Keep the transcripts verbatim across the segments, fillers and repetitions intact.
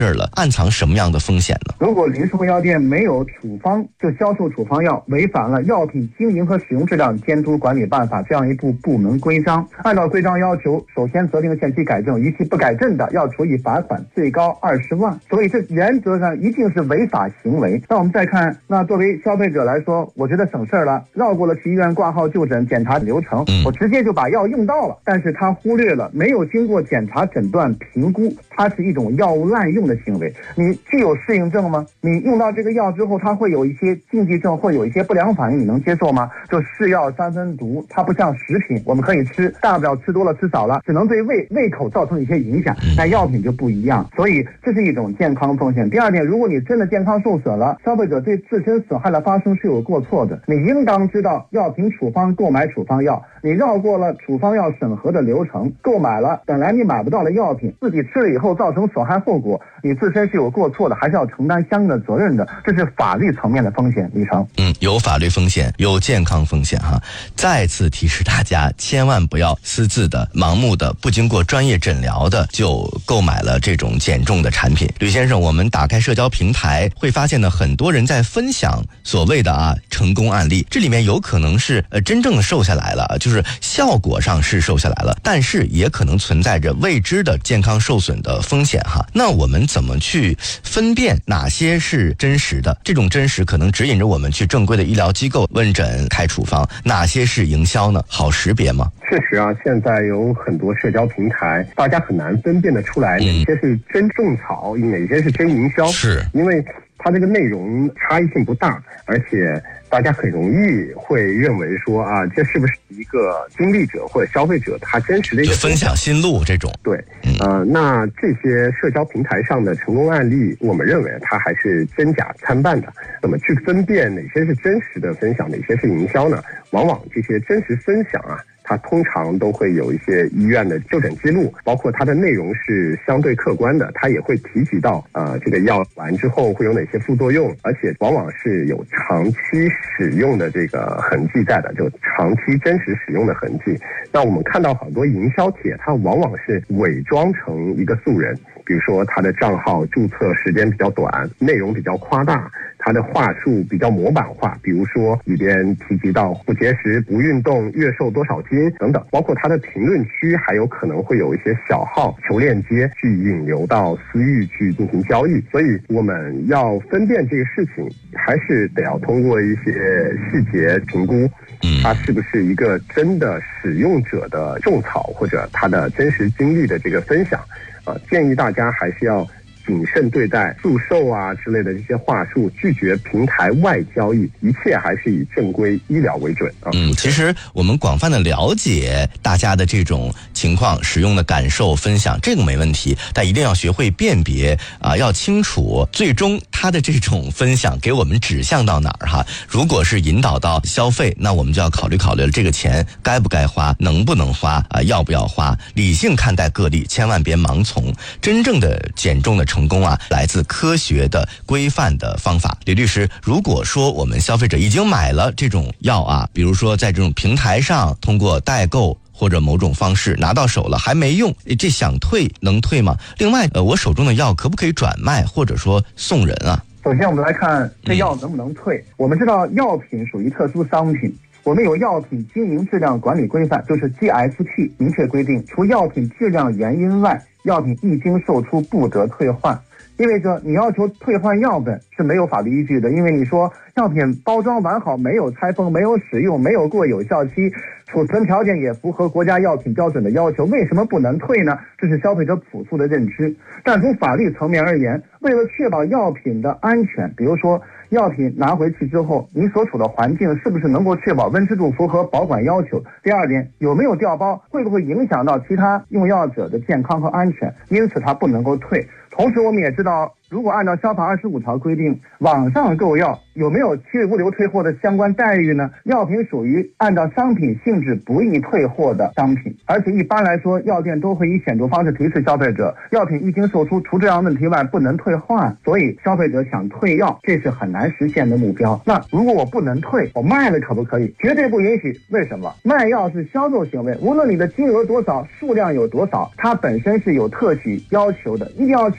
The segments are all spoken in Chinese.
这儿了，暗藏什么样的风险呢？ 如果零售药店没有处方就销售处方药，违反了《药品经营和使用质量监督管理办法》这样一部部门规章，按照规章要求，首先责令限期改正，逾期不改正的要处以罚款，最高二十万。所以这原则上一定是违法行为。那我们再看，那作为消费者来说，我觉得省事儿了，绕过了去医院挂号就诊检查流程，我直接就把药用到了，但是他忽略了没有经过检查诊断评估，它是一种药物滥用的行为。你具有适应症吗？你用到这个药之后，它会有一些禁忌症，会有一些不良反应，你能接受吗？就是药三分毒，它不像食品，我们可以吃，大不了吃多了吃少了，只能对胃胃口造成一些影响，但药品就不一样，所以这是一种健康风险。第二点，如果你真的健康受损了，消费者对自身损害的发生是有过错的，你应当知道药品处方购买处方药，你绕过了处方药审核的流程，购买了本来你买不到的药品，自己吃了以后造成损害后果，你自身是有过错的，还是要承担相应的责任的，这是法律层面的风险。李成， 嗯，有法律风险，有健康风险哈。再次提示大家，千万不要私自的、盲目的、不经过专业诊疗的就购买了这种减重的产品。吕先生，我们打开社交平台会发现呢，很多人在分享所谓的啊成功案例，这里面有可能是呃真正瘦下来了，就是效果上是瘦下来了，但是也可能存在着未知的健康受损的风险哈。那我们怎么去分辨哪些是真实的？这种真实可能指引着我们去正规的医疗机构问诊开处方，哪些是营销呢？好识别吗？ 确实啊，现在有很多社交平台，大家很难分辨得出来哪些是真种草，嗯、哪些是真营销， 是因为它这个内容差异性不大，而且大家很容易会认为说啊，这是不是一个经历者或者消费者他真实的一个分享心路这种。 对，呃，那这些社交平台上的成功案例，我们认为它还是真假参半的。怎么去分辨哪些是真实的分享，哪些是营销呢？往往这些真实分享啊，它通常都会有一些医院的就诊记录，包括它的内容是相对客观的，它也会提及到呃这个药完之后会有哪些副作用，而且往往是有长期使用的这个痕迹在的，就长期真实使用的痕迹。那我们看到很多营销帖，它往往是伪装成一个素人，比如说他的账号注册时间比较短，内容比较夸大，他的话术比较模板化，比如说里边提及到不节食、不运动、月瘦多少斤等等，包括他的评论区还有可能会有一些小号求链接去引流到私域去进行交易。所以我们要分辨这个事情，还是得要通过一些细节评估，它是不是一个真的使用者的种草或者他的真实经历的这个分享。呃，建议大家还是要谨慎对待速售啊之类的这些话术，拒绝平台外交易，一切还是以正规医疗为准啊。 嗯，其实我们广泛的了解大家的这种情况、使用的感受、分享，这个没问题，但一定要学会辨别啊，要清楚最终他的这种分享给我们指向到哪儿哈。如果是引导到消费，那我们就要考虑考虑了，这个钱该不该花，能不能花啊，要不要花，理性看待个例，千万别盲从。真正的减重的成功啊，来自科学的规范的方法。李律师，如果说我们消费者已经买了这种药啊，比如说在这种平台上通过代购或者某种方式拿到手了还没用，这想退能退吗？另外呃，我手中的药可不可以转卖或者说送人啊？ 首先我们来看这药能不能退、嗯、我们知道药品属于特殊商品，我们有药品经营质量管理规范，就是 G S P 明确规定，除药品质量原因外，药品一经售出不得退换。意味着你要求退换药本是没有法律依据的，因为你说药品包装完好，没有拆封，没有使用，没有过有效期，储存条件也符合国家药品标准的要求，为什么不能退呢？这是消费者朴素的认知。但从法律层面而言，为了确保药品的安全，比如说药品拿回去之后，你所处的环境是不是能够确保温湿度符合保管要求？第二点，有没有调包，会不会影响到其他用药者的健康和安全？因此它不能够退。同时我们也知道，如果按照消法二十五条规定，网上购药有没有七日物流退货的相关待遇呢？药品属于按照商品性质不易退货的商品，而且一般来说药店都会以显著方式提示消费者，药品一经售出，除这样问题外不能退换。所以消费者想退药，这是很难实现的目标。那如果我不能退，我卖了可不可以？绝对不允许。为什么？卖药是销售行为，无论你的金额多少，数量有多少，它本身是有特许要求的，一定要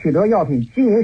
取得药品经营